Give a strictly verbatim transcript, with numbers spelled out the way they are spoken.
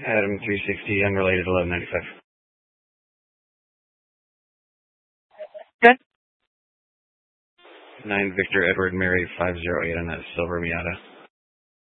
Adam three sixty, unrelated, eleven ninety-five. Good. nine Victor Edward Mary five zero eight on that silver Miata.